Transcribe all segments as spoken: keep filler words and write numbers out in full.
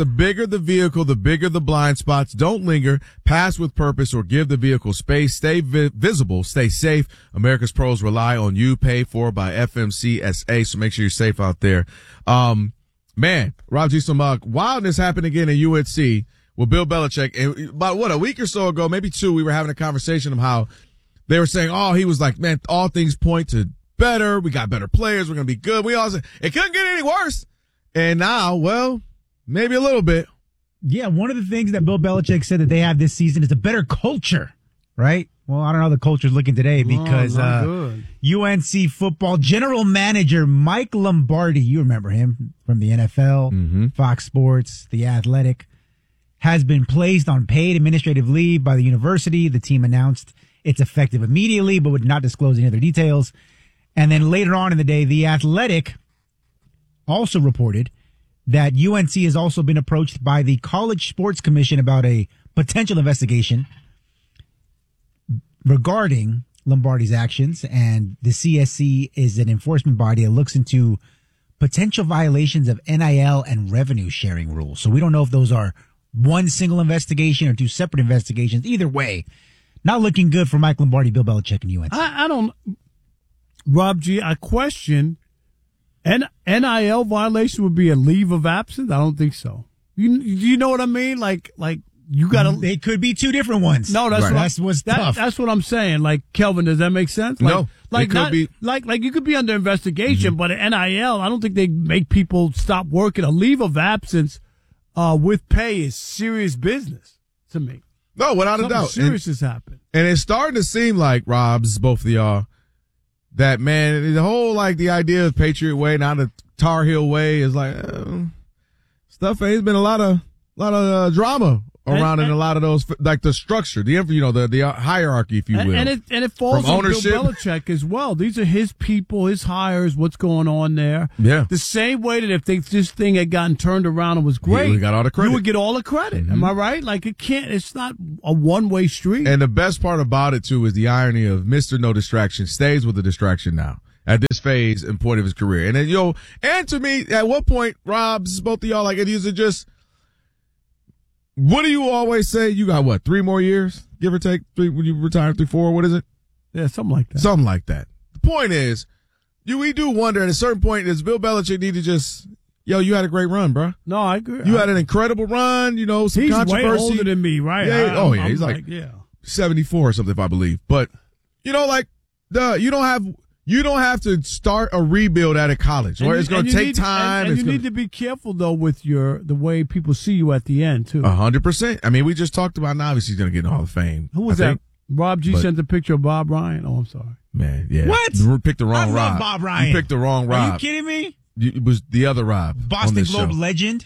The bigger the vehicle, the bigger the blind spots. Don't linger. Pass with purpose or give the vehicle space. Stay vi- visible. Stay safe. America's pros rely on you. Paid for by F M C S A. So make sure you're safe out there. Um, man, Rob G. some uh, wildness happened again at U N C with Bill Belichick. And about, what, a week or so ago, maybe two, we were having a conversation of how they were saying, oh, he was like, man, all things point to better. We got better players. We're going to be good. We all said, it couldn't get any worse. And now, well, maybe a little bit. Yeah, one of the things that Bill Belichick said that they have this season is a better culture, right? Well, I don't know how the culture's looking today because oh, uh, U N C football general manager Mike Lombardi, you remember him from the N F L, mm-hmm. Fox Sports, The Athletic, has been placed on paid administrative leave by the university. The team announced it's effective immediately, but would not disclose any other details. And then later on in the day, The Athletic also reported that U N C has also been approached by the College Sports Commission about a potential investigation regarding Lombardi's actions, and the C S C is an enforcement body that looks into potential violations of N I L and revenue sharing rules. So we don't know if those are one single investigation or two separate investigations. Either way, not looking good for Mike Lombardi, Bill Belichick, and U N C. I, I don't, Rob G, I question N I L violation would be a leave of absence. I don't think so. You you know what I mean? Like like you got to. They could be two different ones. No, that's right. what that's what's that, tough. That's what I'm saying. Like Kelvin, does that make sense? Like, no, like it could not, be like like you could be under investigation, mm-hmm. but at N I L, I don't think they make people stop working. A leave of absence uh, with pay is serious business to me. No, without Something a doubt. serious and, has happened, and it's starting to seem like Rob's both of y'all that man the whole like the idea of Patriot Way, not the Tar Heel Way, is like uh, stuff. There's been a lot of lot of uh, drama around and, and, in a lot of those, like the structure, the you know the the hierarchy, if you will, and, and it and it falls From on ownership. Bill Belichick as well. These are his people, his hires. What's going on there? Yeah, the same way that if they, this thing had gotten turned around and was great, we got all the credit. You would get all the credit. Mm-hmm. Am I right? Like it can't. It's not a one way street. And the best part about it too is the irony of Mister No Distraction stays with the distraction now at this phase and point of his career. And then you know, and to me, at what point, Rob's both of y'all like these are just. What do you always say? You got what, three more years, give or take? Three when you retire, three, four. What is it? Yeah, something like that. Something like that. The point is, you we do wonder at a certain point, does Bill Belichick need to just, yo, you had a great run, bro. No, I agree. You I, had an incredible run. You know, some he's controversy. way older than me, right? Yeah. I, oh yeah, I'm he's like, like yeah. seventy-four or something, if I believe. But you know, like the you don't have. You don't have to start a rebuild out of college, or it's going to take need, time. And, and you gonna, need to be careful though with your the way people see you at the end too. A hundred percent. I mean, we just talked about now. Obviously, he's going to get in the Hall of Fame. Who was I that? think. Rob G But, sent a picture of Bob Ryan. Oh, I'm sorry. Man, yeah. What? You picked the wrong I love Rob. Bob Ryan. You picked the wrong Rob. Are you kidding me? You, it was the other Rob. Boston on this Globe show. legend.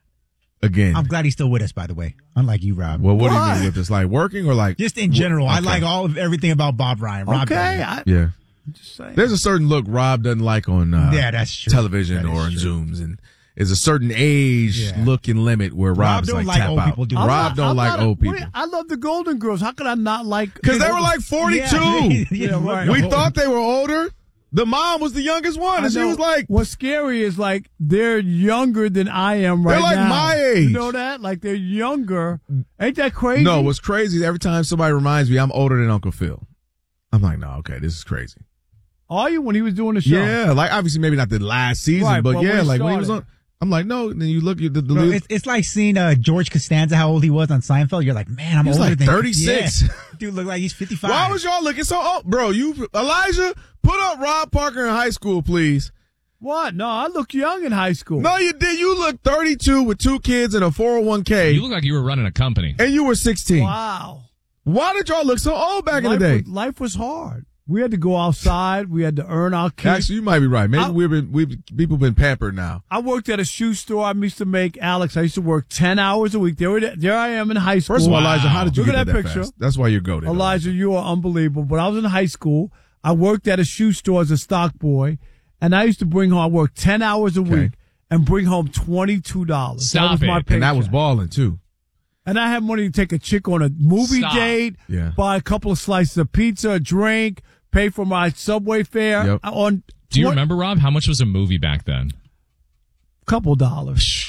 Again. I'm glad he's still with us, by the way. Unlike you, Rob. Well, what Why? do you mean with this? Like working or like? Just in general, I Okay. like all of everything about Bob Ryan. Rob Okay, Ryan. I, Yeah. I'm just saying. There's a certain look Rob doesn't like on uh, Yeah, that's true. television That or in is true. Zooms, and there's a certain age Yeah. look and limit where Rob Rob's don't like, like tap old out. people, do I'm Rob not- don't I'm like not a- old people wait, I love the Golden Girls. How could I not like? because they were like forty-two. Yeah. Yeah, right. We thought they were older. The mom was the youngest one, I and she know. was like, What's scary is like they're younger than I am right They're like now. my age. You know that? Like they're younger. Ain't that crazy? no, what's crazy is every time somebody reminds me I'm older than Uncle Phil, I'm like, no, okay, this is crazy. Are you when he was doing the show? Yeah, like obviously maybe not the last season, Right, but but when yeah, he like when he was started. on. I'm like, no. And then you look at the, the Bro, it's, it's like seeing uh, George Costanza, how old he was on Seinfeld. You're like, man, I'm He's older like than thirty-six. Yeah. Dude, look like he's fifty-five. Why was y'all looking so old, bro? You Elijah, put up Rob Parker in high school, please. What? No, I look young in high school. No, you did. You look thirty-two with two kids and a four oh one k, You look like you were running a company. and you were sixteen. Wow. Why did y'all look so old back life in the day? Was, life was hard. We had to go outside. We had to earn our keep. Actually, you might be right. Maybe I- we've been we people been pampered now. I worked at a shoe store. I used to make Alex. I used to work ten hours a week. There, there I am in high school. First of all, Elijah, how did you Look get at that, that picture. fast? That's why you're goated. Elijah, you are unbelievable. But I was in high school. I worked at a shoe store as a stock boy, and I used to bring home. I worked ten hours a Okay. week and bring home twenty two dollars. Stop that was it. my And and that was paycheck. balling too. And I had money to take a chick on a movie Stop. date, Yeah. buy a couple of slices of pizza, a drink, pay for my subway fare. Yep. On Do you twen- remember, Rob? How much was a movie back then? couple dollars.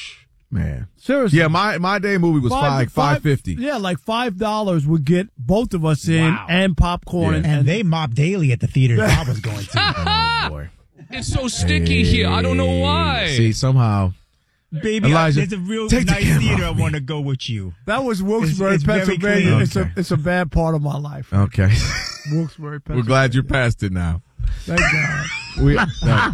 Man. Seriously. Yeah, my my day movie was five five fifty. Yeah, like five dollars would get both of us in Wow. and popcorn. Yeah. And, And they mop daily at the theater Bob was going to. Oh, boy. It's so sticky here. I don't know why. See, somehow. Baby, Elijah, there's a real take the nice camera theater I off me. want to go with you. that was Wilkes-Barre, It's- it's very Pennsylvania. clean. It's a Okay. it's a bad part of my life. Okay. Wilkes-Barre, Pennsylvania. We're glad you're past it now. Thank God. We, now,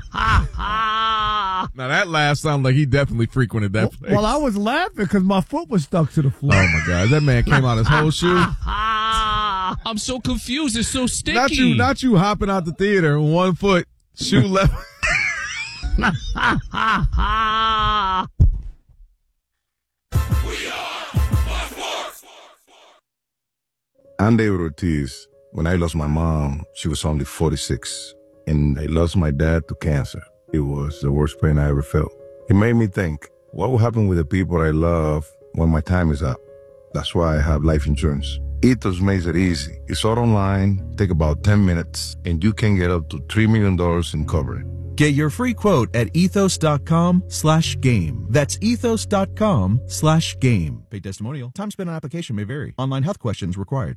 now that laugh sounded like he definitely frequented that place. Well, I was laughing because my foot was stuck to the floor. Oh my God, that man came out his whole shoe. I'm so confused. It's so sticky. Not you, not you hopping out the theater with one foot, shoe left. I'm David Ortiz. When I lost my mom, she was only forty-six, and I lost my dad to cancer. It was the worst pain I ever felt. It made me think, what will happen with the people I love when my time is up? That's why I have life insurance. Ethos makes it easy. It's all online, take about ten minutes, and you can get up to three million dollars in coverage. Get your free quote at ethos.com slash game. That's ethos.com slash game. Paid testimonial. Time spent on application may vary. Online health questions required.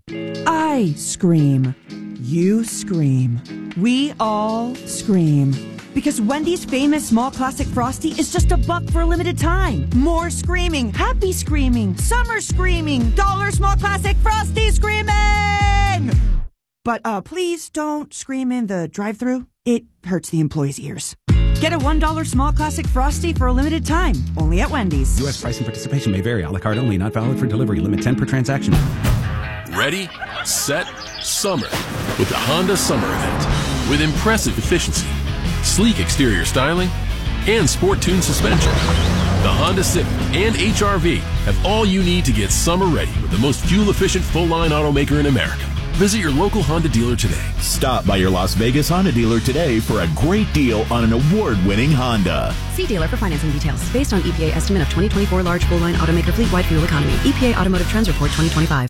I scream. You scream. We all scream. Because Wendy's famous small classic Frosty is just a buck for a limited time. More screaming, happy screaming, summer screaming, dollar small classic Frosty screaming! But uh, please don't scream in the drive-thru. It hurts the employees' ears. Get a one dollar small classic Frosty for a limited time, only at Wendy's. U S price and participation may vary. A la carte only, not valid for delivery. Limit ten per transaction. Ready, set, summer with the Honda Summer Event. With impressive efficiency, sleek exterior styling, and sport-tuned suspension. The Honda Civic and H R V have all you need to get summer ready with the most fuel-efficient full-line automaker in America. Visit your local Honda dealer today. Stop by your Las Vegas Honda dealer today for a great deal on an award-winning Honda. See dealer for financing details. Based on E P A estimate of twenty twenty-four large full-line automaker fleet-wide fuel economy. E P A Automotive Trends Report twenty twenty-five.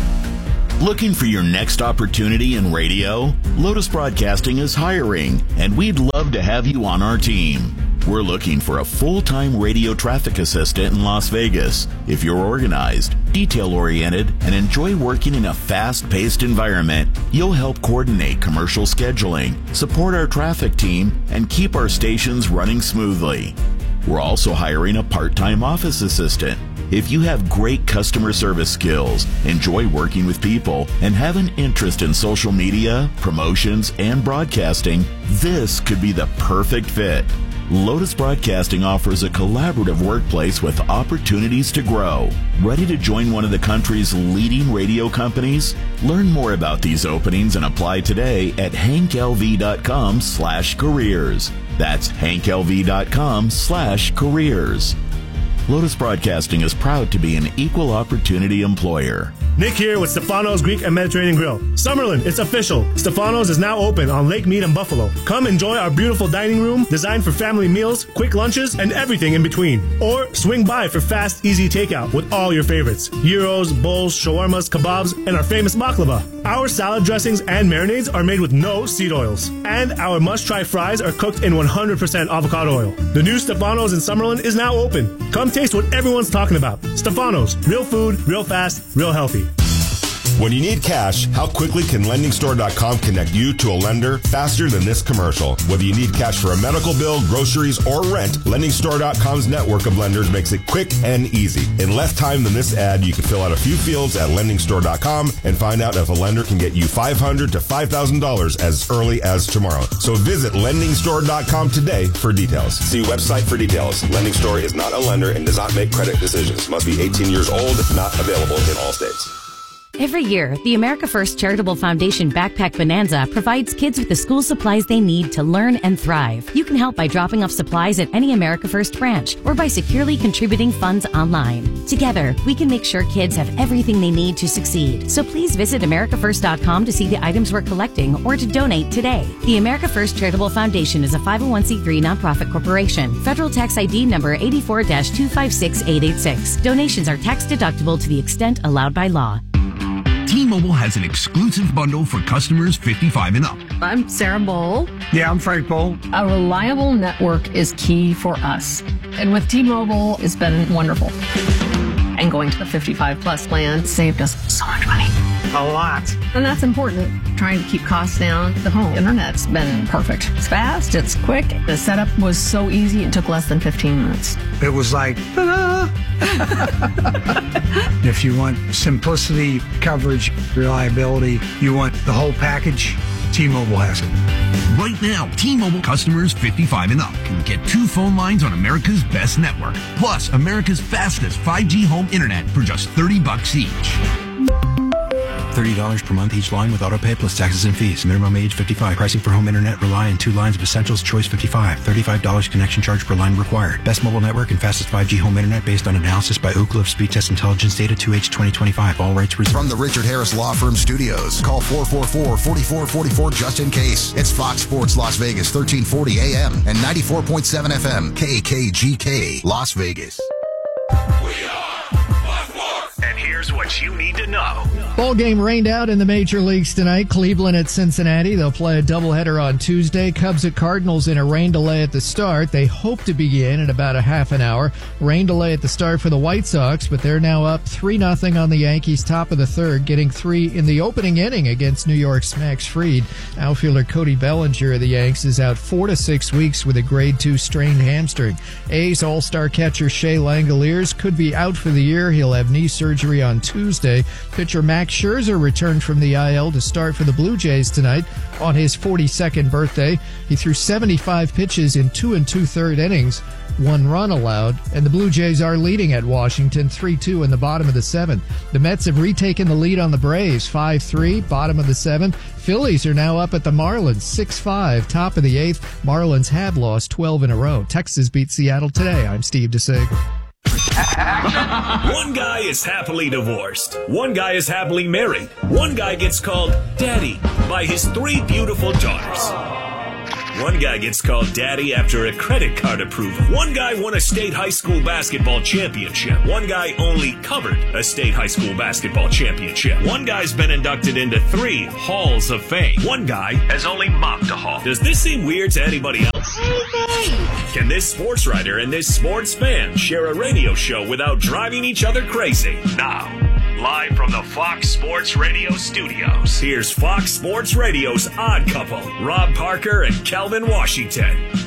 Looking for your next opportunity in radio? Lotus Broadcasting is hiring, and we'd love to have you on our team. We're looking for a full-time radio traffic assistant in Las Vegas. If you're organized, detail-oriented, and enjoy working in a fast-paced environment, you'll help coordinate commercial scheduling, support our traffic team, and keep our stations running smoothly. We're also hiring a part-time office assistant. If you have great customer service skills, enjoy working with people, and have an interest in social media, promotions, and broadcasting, this could be the perfect fit. Lotus Broadcasting offers a collaborative workplace with opportunities to grow. Ready to join one of the country's leading radio companies? Learn more about these openings and apply today at hanklv.com slash careers. That's hanklv.com slash careers. Lotus Broadcasting is proud to be an equal opportunity employer. Nick here with Stefano's Greek and Mediterranean Grill. Summerlin, it's official. Stefano's is now open on Lake Mead and Buffalo. Come enjoy our beautiful dining room designed for family meals, quick lunches, and everything in between. Or swing by for fast, easy takeout with all your favorites. Gyros, bowls, shawarmas, kebabs, and our famous baklava. Our salad dressings and marinades are made with no seed oils. And our must-try fries are cooked in one hundred percent avocado oil. The new Stefano's in Summerlin is now open. Come taste what everyone's talking about. Stefano's, real food, real fast, real healthy. When you need cash, how quickly can lending store dot com connect you to a lender faster than this commercial? Whether you need cash for a medical bill, groceries, or rent, lending store dot com's network of lenders makes it quick and easy. In less time than this ad, you can fill out a few fields at lending store dot com and find out if a lender can get you five hundred dollars to five thousand dollars as early as tomorrow. So visit lending store dot com today for details. See website for details. Lending Store is not a lender and does not make credit decisions. Must be eighteen years old, not available in all states. Every year, the America First Charitable Foundation Backpack Bonanza provides kids with the school supplies they need to learn and thrive. You can help by dropping off supplies at any America First branch or by securely contributing funds online. Together, we can make sure kids have everything they need to succeed. So please visit america first dot com to see the items we're collecting or to donate today. The America First Charitable Foundation is a five oh one c three nonprofit corporation. Federal tax I D number eighty-four dash two five six eight eight six. Donations are tax deductible to the extent allowed by law. T-Mobile has an exclusive bundle for customers fifty-five and up. I'm Sarah Bowl. Yeah, I'm Frank Bowl. A reliable network is key for us. And with T-Mobile, it's been wonderful. And going to the fifty-five plus plan saved us so much money. A lot. And that's important. Trying to keep costs down. The home internet's been perfect. It's fast, it's quick. The setup was so easy, it took less than fifteen minutes. It was like, ta-da! If you want simplicity, coverage, reliability, you want the whole package, T-Mobile has it. Right now, T-Mobile customers fifty-five and up can get two phone lines on America's best network, plus America's fastest five G home internet for just thirty bucks each. thirty dollars per month each line with autopay plus taxes and fees. Minimum age fifty-five. Pricing for home internet rely on two lines of essentials. Choice fifty-five. thirty-five dollars connection charge per line required. Best mobile network and fastest five G home internet based on analysis by Ookla of Speed Test Intelligence Data two H twenty twenty-five. All rights reserved. From the Richard Harris Law Firm Studios, call four four four, four four four four just in case. It's Fox Sports Las Vegas, thirteen forty A M and ninety-four point seven F M, K K G K, Las Vegas. And here's what you need to know. Ball game rained out in the major leagues tonight. Cleveland at Cincinnati. They'll play a doubleheader on Tuesday. Cubs at Cardinals in a rain delay at the start. They hope to begin in about a half an hour. Rain delay at the start for the White Sox, but they're now up three nothing on the Yankees, top of the third, getting three in the opening inning against New York's Max Fried. Outfielder Cody Bellinger of the Yanks is out four to six weeks with a grade two strained hamstring. A's all-star catcher Shea Langoliers could be out for the year. He'll have knee surgery on Tuesday. Pitcher Max Scherzer returned from the I L to start for the Blue Jays tonight on his forty-second birthday. He threw seventy-five pitches in two and two-third innings, one run allowed, and the Blue Jays are leading at Washington three two in the bottom of the seventh. The Mets have retaken the lead on the Braves five three, bottom of the seventh. Phillies are now up at the Marlins six five, top of the eighth. Marlins have lost twelve in a row. Texas beat Seattle today. I'm Steve DeSager. One guy is happily divorced. One guy is happily married. One guy gets called Daddy by his three beautiful daughters. One guy gets called Daddy after a credit card approval. One guy won a state high school basketball championship. One guy only covered a state high school basketball championship. One guy's been inducted into three halls of fame. One guy has only mopped a hall. Does this seem weird to anybody else? Can this sports writer and this sports fan share a radio show without driving each other crazy? Now, live from the Fox Sports Radio studios, here's Fox Sports Radio's Odd Couple, Rob Parker and Calvin Washington.